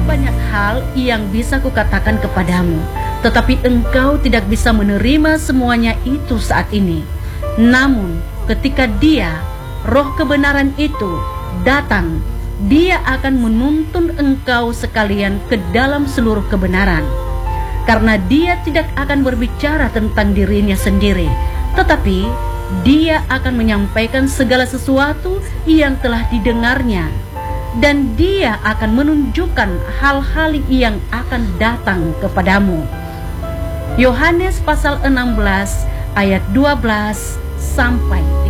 banyak hal yang bisa kukatakan kepadamu, tetapi engkau tidak bisa menerima semuanya itu saat ini. Namun, ketika Dia, Roh kebenaran itu, datang, Dia akan menuntun engkau sekalian ke dalam seluruh kebenaran. Karena Dia tidak akan berbicara tentang dirinya sendiri, tetapi Dia akan menyampaikan segala sesuatu yang telah didengarnya, dan Dia akan menunjukkan hal-hal yang akan datang kepadamu. Yohanes pasal 16 ayat 12 sampai